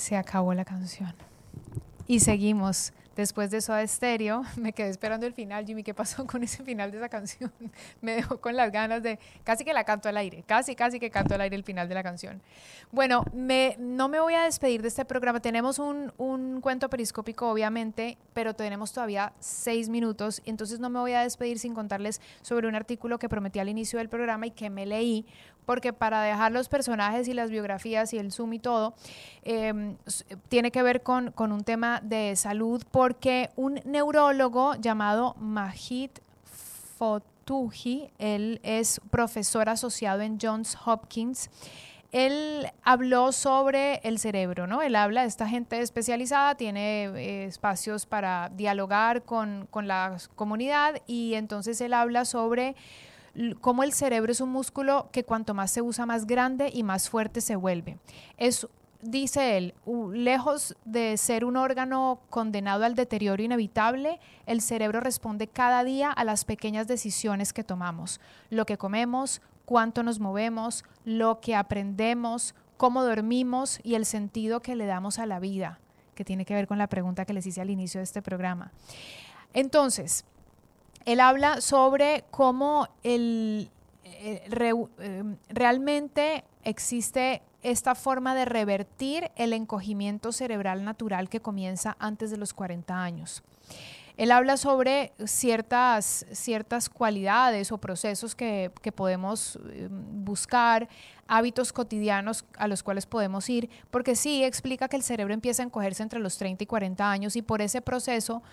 Se acabó la canción. Y seguimos. Después de Soda Stereo, me quedé esperando el final. Jimmy, ¿qué pasó con ese final de esa canción? Me dejó con las ganas de... Casi que la canto al aire. Casi que canto al aire el final de la canción. Bueno, no me voy a despedir de este programa. Tenemos un cuento periscópico, obviamente, pero tenemos todavía 6 minutos. Entonces no me voy a despedir sin contarles sobre un artículo que prometí al inicio del programa y que me leí, porque para dejar los personajes y las biografías y el Zoom y todo, tiene que ver con un tema de salud, porque un neurólogo llamado Majid Fotuhi, él es profesor asociado en Johns Hopkins. Él habló sobre el cerebro, ¿no? Él habla, esta gente especializada tiene espacios para dialogar con la comunidad, y entonces él habla sobre cómo el cerebro es un músculo que cuanto más se usa, más grande y más fuerte se vuelve. Dice él, lejos de ser un órgano condenado al deterioro inevitable, el cerebro responde cada día a las pequeñas decisiones que tomamos, lo que comemos, cuánto nos movemos, lo que aprendemos, cómo dormimos y el sentido que le damos a la vida, que tiene que ver con la pregunta que les hice al inicio de este programa. Entonces, él habla sobre cómo realmente existe esta forma de revertir el encogimiento cerebral natural que comienza antes de los 40 años. Él habla sobre ciertas cualidades o procesos que podemos buscar, hábitos cotidianos a los cuales podemos ir, porque sí explica que el cerebro empieza a encogerse entre los 30 y 40 años, y por ese proceso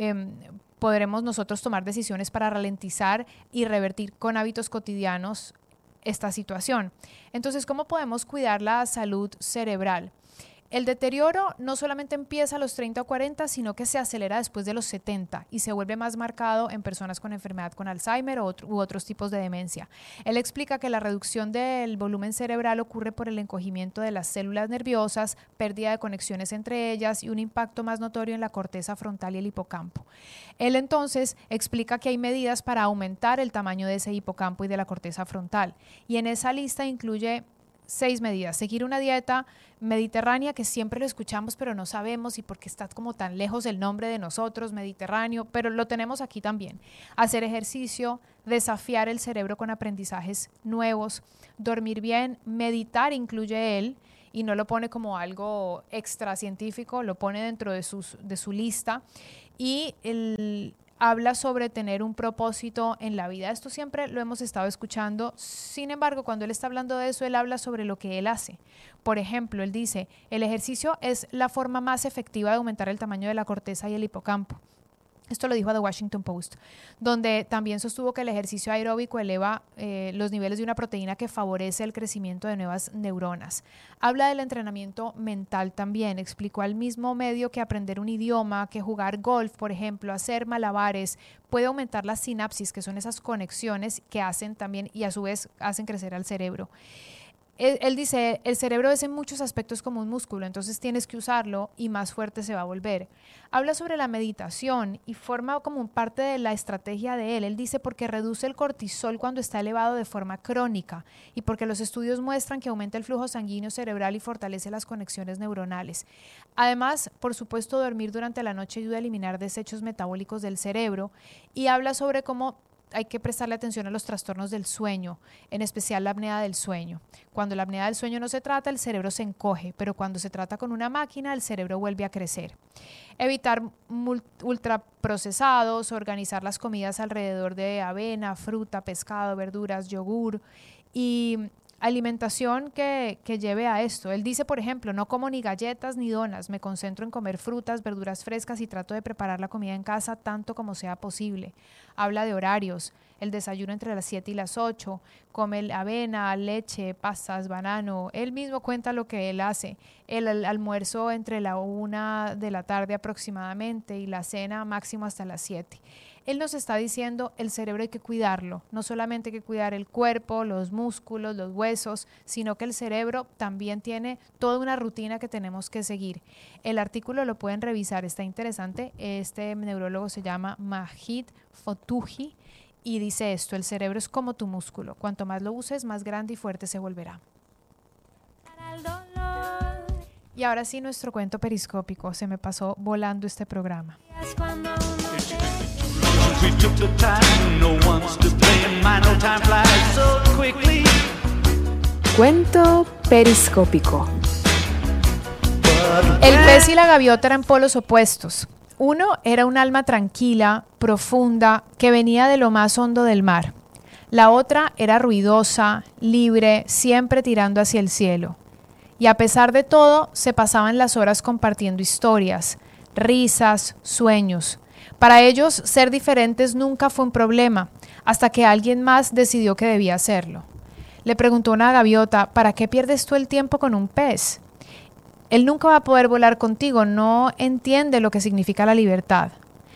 podremos nosotros tomar decisiones para ralentizar y revertir con hábitos cotidianos esta situación. Entonces, ¿cómo podemos cuidar la salud cerebral? El deterioro no solamente empieza a los 30 o 40, sino que se acelera después de los 70 y se vuelve más marcado en personas con enfermedad con Alzheimer u otros tipos de demencia. Él explica que la reducción del volumen cerebral ocurre por el encogimiento de las células nerviosas, pérdida de conexiones entre ellas y un impacto más notorio en la corteza frontal y el hipocampo. Él entonces explica que hay medidas para aumentar el tamaño de ese hipocampo y de la corteza frontal, y en esa lista incluye 6 medidas. Seguir una dieta mediterránea, que siempre lo escuchamos pero no sabemos, y porque está como tan lejos el nombre de nosotros, Mediterráneo, pero lo tenemos aquí también. Hacer ejercicio, desafiar el cerebro con aprendizajes nuevos, dormir bien, meditar incluye él, y no lo pone como algo extra científico, lo pone dentro de su lista, y habla sobre tener un propósito en la vida. Esto siempre lo hemos estado escuchando. Sin embargo, cuando él está hablando de eso, él habla sobre lo que él hace. Por ejemplo, él dice, el ejercicio es la forma más efectiva de aumentar el tamaño de la corteza y el hipocampo. Esto lo dijo a The Washington Post, donde también sostuvo que el ejercicio aeróbico eleva los niveles de una proteína que favorece el crecimiento de nuevas neuronas. Habla del entrenamiento mental también. Explicó al mismo medio que aprender un idioma, que jugar golf, por ejemplo, hacer malabares, puede aumentar las sinapsis, que son esas conexiones que hacen también y a su vez hacen crecer al cerebro. Él dice, el cerebro es en muchos aspectos como un músculo, entonces tienes que usarlo y más fuerte se va a volver. Habla sobre la meditación y forma como parte de la estrategia de él. Él dice porque reduce el cortisol cuando está elevado de forma crónica, y porque los estudios muestran que aumenta el flujo sanguíneo cerebral y fortalece las conexiones neuronales. Además, por supuesto, dormir durante la noche ayuda a eliminar desechos metabólicos del cerebro, y habla sobre cómo hay que prestarle atención a los trastornos del sueño, en especial la apnea del sueño. Cuando la apnea del sueño no se trata, el cerebro se encoge, pero cuando se trata con una máquina, el cerebro vuelve a crecer. Evitar ultraprocesados, organizar las comidas alrededor de avena, fruta, pescado, verduras, yogur, y alimentación que lleve a esto. Él dice, por ejemplo, no como ni galletas ni donas, me concentro en comer frutas, verduras frescas y trato de preparar la comida en casa tanto como sea posible. Habla de horarios, el desayuno entre las 7 y las 8, come avena, leche, pastas, banano. Él mismo cuenta lo que él hace. El almuerzo entre la 1 de la tarde aproximadamente y la cena máximo hasta las 7. Él nos está diciendo, el cerebro hay que cuidarlo, no solamente hay que cuidar el cuerpo, los músculos, los huesos, sino que el cerebro también tiene toda una rutina que tenemos que seguir. El artículo lo pueden revisar, está interesante. Este neurólogo se llama Majid Fotuhi y dice esto, el cerebro es como tu músculo, cuanto más lo uses, más grande y fuerte se volverá. Y ahora sí, nuestro cuento periscópico. Se me pasó volando este programa. Cuento periscópico. El pez y la gaviota eran polos opuestos. Uno era un alma tranquila, profunda, que venía de lo más hondo del mar. La otra era ruidosa, libre, siempre tirando hacia el cielo. Y a pesar de todo, se pasaban las horas compartiendo historias, risas, sueños. Para ellos, ser diferentes nunca fue un problema, hasta que alguien más decidió que debía hacerlo. Le preguntó una gaviota, ¿para qué pierdes tú el tiempo con un pez? Él nunca va a poder volar contigo, no entiende lo que significa la libertad.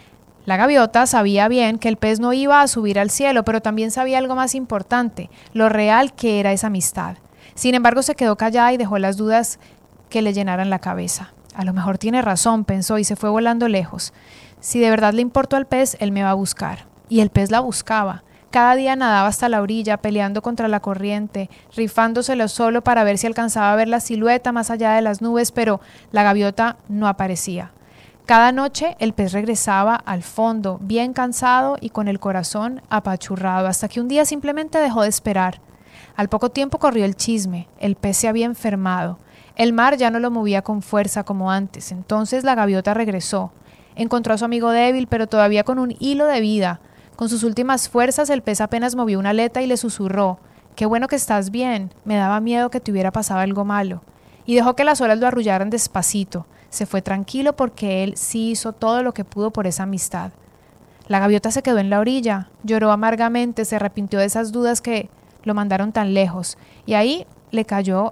La gaviota sabía bien que el pez no iba a subir al cielo, pero también sabía algo más importante, lo real que era esa amistad. Sin embargo, se quedó callada y dejó las dudas que le llenaran la cabeza. A lo mejor tiene razón, pensó, y se fue volando lejos. Si de verdad le importó al pez, él me va a buscar. Y el pez la buscaba. Cada día nadaba hasta la orilla, peleando contra la corriente, rifándoselo solo para ver si alcanzaba a ver la silueta más allá de las nubes, pero la gaviota no aparecía. Cada noche el pez regresaba al fondo, bien cansado y con el corazón apachurrado, hasta que un día simplemente dejó de esperar. Al poco tiempo corrió el chisme, el pez se había enfermado. El mar ya no lo movía con fuerza como antes, entonces la gaviota regresó. Encontró a su amigo débil, pero todavía con un hilo de vida. Con sus últimas fuerzas el pez apenas movió una aleta y le susurró: «Qué bueno que estás bien, me daba miedo que te hubiera pasado algo malo». Y dejó que las olas lo arrullaran despacito. Se fue tranquilo porque él sí hizo todo lo que pudo por esa amistad. La gaviota se quedó en la orilla, lloró amargamente, se arrepintió de esas dudas que lo mandaron tan lejos. Y ahí le cayó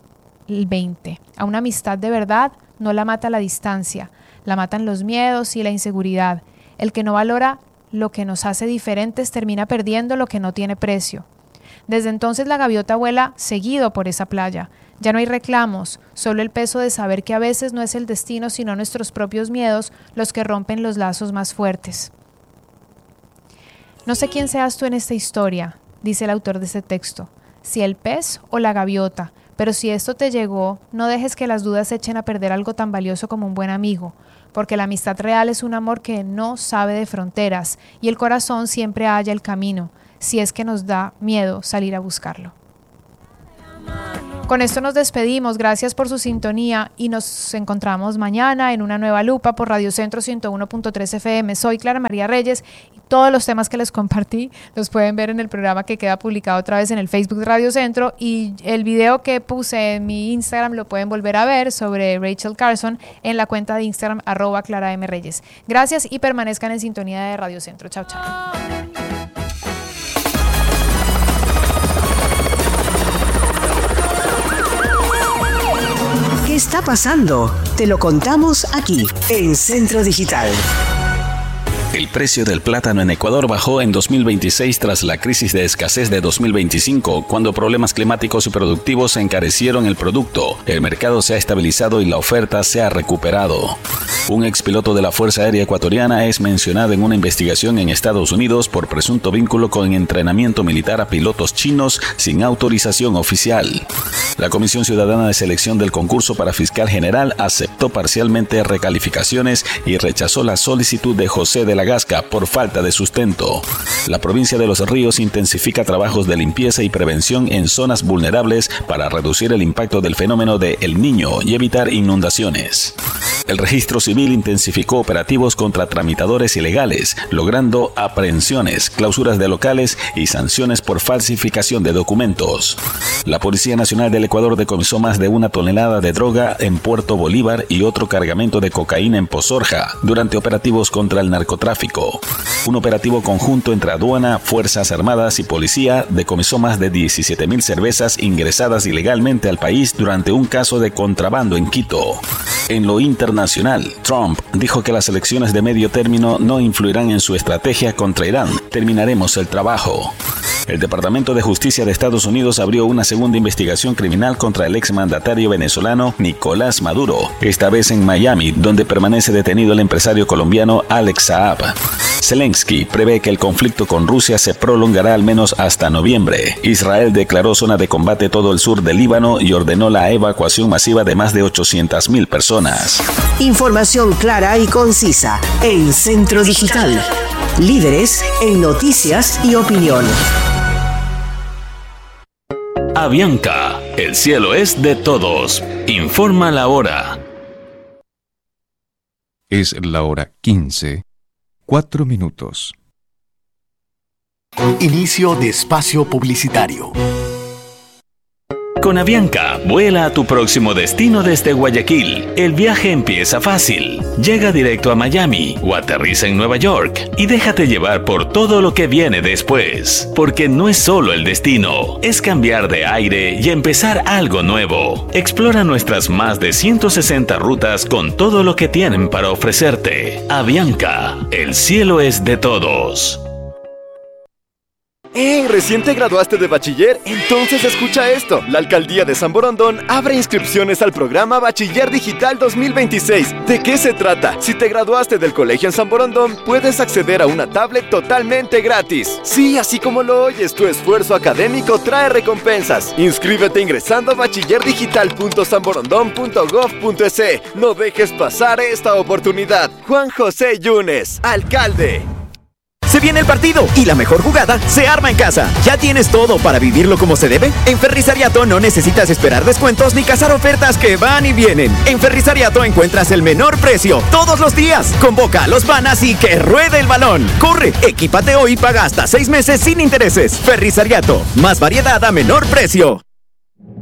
el 20. A una amistad de verdad no la mata la distancia, la matan los miedos y la inseguridad. El que no valora lo que nos hace diferentes termina perdiendo lo que no tiene precio. Desde entonces la gaviota vuela seguido por esa playa. Ya no hay reclamos, solo el peso de saber que a veces no es el destino sino nuestros propios miedos los que rompen los lazos más fuertes. No sé quién seas tú en esta historia, dice el autor de este texto, si el pez o la gaviota, pero si esto te llegó, no dejes que las dudas echen a perder algo tan valioso como un buen amigo, porque la amistad real es un amor que no sabe de fronteras y el corazón siempre halla el camino, si es que nos da miedo salir a buscarlo. Con esto nos despedimos, gracias por su sintonía y nos encontramos mañana en una nueva lupa por Radio Centro 101.3 FM. Soy Clara María Reyes y todos los temas que les compartí los pueden ver en el programa que queda publicado otra vez en el Facebook de Radio Centro, y el video que puse en mi Instagram lo pueden volver a ver sobre Rachel Carson en la cuenta de Instagram @ClaraMReyes. Gracias y permanezcan en sintonía de Radio Centro. Chao, chao. ¿Qué está pasando? Te lo contamos aquí, en Centro Digital. El precio del plátano en Ecuador bajó en 2026 tras la crisis de escasez de 2025, cuando problemas climáticos y productivos encarecieron el producto. El mercado se ha estabilizado y la oferta se ha recuperado. Un expiloto de la Fuerza Aérea Ecuatoriana es mencionado en una investigación en Estados Unidos por presunto vínculo con entrenamiento militar a pilotos chinos sin autorización oficial. La Comisión Ciudadana de Selección del concurso para fiscal general aceptó parcialmente recalificaciones y rechazó la solicitud de José de la Gasca por falta de sustento. La provincia de Los Ríos intensifica trabajos de limpieza y prevención en zonas vulnerables para reducir el impacto del fenómeno de El Niño y evitar inundaciones. El Registro Civil intensificó operativos contra tramitadores ilegales, logrando aprehensiones, clausuras de locales y sanciones por falsificación de documentos. La Policía Nacional del Ecuador decomisó más de 1 tonelada de droga en Puerto Bolívar y otro cargamento de cocaína en Pozorja durante operativos contra el narcotráfico. Un operativo conjunto entre aduana, Fuerzas Armadas y policía decomisó más de 17.000 cervezas ingresadas ilegalmente al país durante un caso de contrabando en Quito. En lo internacional, Trump dijo que las elecciones de medio término no influirán en su estrategia contra Irán. Terminaremos el trabajo. El Departamento de Justicia de Estados Unidos abrió una segunda investigación criminal contra el exmandatario venezolano Nicolás Maduro, esta vez en Miami, donde permanece detenido el empresario colombiano Alex Saab. Zelensky prevé que el conflicto con Rusia se prolongará al menos hasta noviembre. Israel declaró zona de combate todo el sur del Líbano y ordenó la evacuación masiva de más de 800.000 personas. Información clara y concisa en Centro Digital. Líderes en noticias y opinión. Avianca, el cielo es de todos. Informa la hora. Es la hora 15, 4 minutos. Inicio de espacio publicitario. Con Avianca, vuela a tu próximo destino desde Guayaquil. El viaje empieza fácil. Llega directo a Miami o aterriza en Nueva York y déjate llevar por todo lo que viene después. Porque no es solo el destino, es cambiar de aire y empezar algo nuevo. Explora nuestras más de 160 rutas con todo lo que tienen para ofrecerte. Avianca, el cielo es de todos. ¡Hey! ¿Recién te graduaste de bachiller? Entonces escucha esto. La Alcaldía de San Borondón abre inscripciones al programa Bachiller Digital 2026. ¿De qué se trata? Si te graduaste del colegio en San Borondón, puedes acceder a una tablet totalmente gratis. Sí, así como lo oyes, tu esfuerzo académico trae recompensas. Inscríbete ingresando a bachillerdigital.sanborondón.gov.es. No dejes pasar esta oportunidad. Juan José Yunes, alcalde. Se viene el partido y la mejor jugada se arma en casa. ¿Ya tienes todo para vivirlo como se debe? En Ferrisariato no necesitas esperar descuentos ni cazar ofertas que van y vienen. En Ferrisariato encuentras el menor precio todos los días. Convoca a los panas y que ruede el balón. Corre, equípate hoy y paga hasta 6 meses sin intereses. Ferrisariato, más variedad a menor precio.